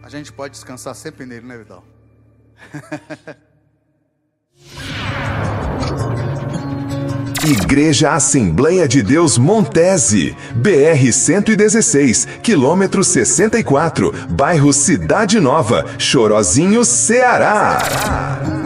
a gente pode descansar sempre nele, né, Vidal? Igreja Assembleia de Deus Montese, BR-116, quilômetro 64, bairro Cidade Nova, Chorozinho, Ceará.